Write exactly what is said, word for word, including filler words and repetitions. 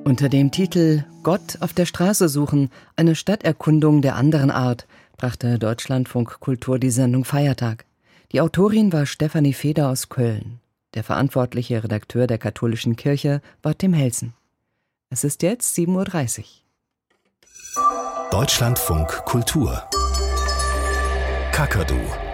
Unter dem Titel »Gott auf der Straße suchen – eine Stadterkundung der anderen Art« brachte Deutschlandfunk Kultur die Sendung Feiertag. Die Autorin war Stefanie Feder aus Köln. Der verantwortliche Redakteur der Katholischen Kirche war Tim Helsen. Es ist jetzt sieben Uhr dreißig. Deutschlandfunk Kultur Kakadu